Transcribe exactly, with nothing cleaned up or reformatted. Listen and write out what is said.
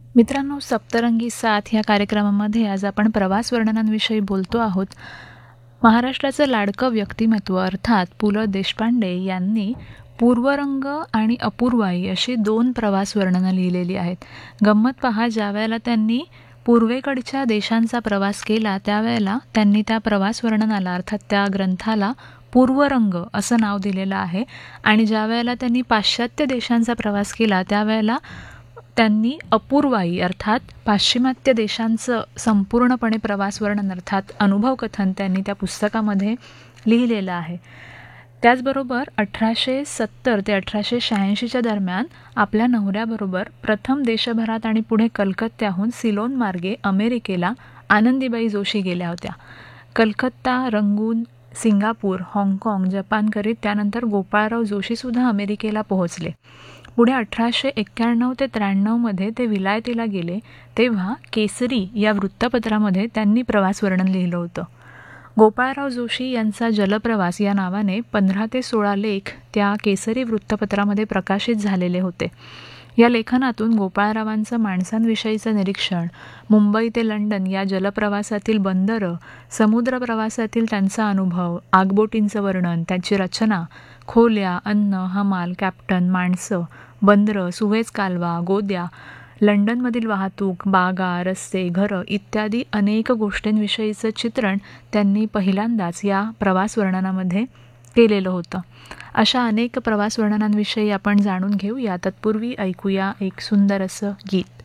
मित्रांनो, सप्तरंगी साथ या कार्यक्रमामध्ये आज आपण प्रवास वर्णनांविषयी बोलतो आहोत. महाराष्ट्राचं लाडकं व्यक्तिमत्व अर्थात पु ल देशपांडे यांनी पूर्वरंग आणि अपूर्वाई अशी दोन प्रवास वर्णनं लिहिलेली आहेत. गंमत पहा, ज्या वेळेला त्यांनी पूर्वेकडच्या देशांचा प्रवास केला त्यावेळेला त्यांनी त्या प्रवास वर्णनाला अर्थात त्या ग्रंथाला पूर्वरंग असं नाव दिलेलं आहे, आणि ज्या वेळेला त्यांनी पाश्चात्य देशांचा प्रवास केला त्यावेळेला त्यांनी अपूर्वाई अर्थात पाश्चिमात्य देशांचं संपूर्णपणे प्रवास वर्णन अर्थात अनुभवकथन त्यांनी त्या पुस्तकामध्ये लिहिलेलं आहे. त्याचबरोबर अठराशे सत्तर ते अठराशे शहाऐंशीच्या दरम्यान आपल्या नवऱ्याबरोबर प्रथम देशभरात आणि पुढे कलकत्त्याहून सिलोन मार्गे अमेरिकेला आनंदीबाई जोशी गेल्या होत्या. कलकत्ता, रंगून, सिंगापूर, हाँगकाँग, जपान करीत त्यानंतर गोपाळराव जोशीसुद्धा अमेरिकेला पोहोचले. पुढे अठराशे एक्क्याण्णव ते त्र्याण्णवमध्ये ते विलायतीला गेले, तेव्हा केसरी या वृत्तपत्रामध्ये त्यांनी प्रवास वर्णन लिहिलं होतं. गोपाळराव जोशी यांचा जलप्रवास या नावाने पंधरा ते सोळा लेख त्या केसरी वृत्तपत्रामध्ये प्रकाशित झालेले होते. या लेखनातून गोपाळरावांचं माणसांविषयीचं निरीक्षण, मुंबई ते लंडन या जलप्रवासातील बंदरं, समुद्र प्रवासातील त्यांचा अनुभव, आगबोटींचं वर्णन, त्याची रचना, खोल्या, अन्न, हमाल, कॅप्टन, माणसं, बंदरं, सुवेज कालवा, गोद्या, लंडनमधील वाहतूक, बागा, रस्ते, घरं इत्यादी अनेक गोष्टींविषयीचं चित्रण त्यांनी पहिल्यांदाच या प्रवास वर्णनामध्ये केलेलं होतं. अशा अनेक प्रवास वर्णनांविषयी आपण जाणून घेऊया. तत्पूर्वी ऐकूया एक सुंदर असं गीत.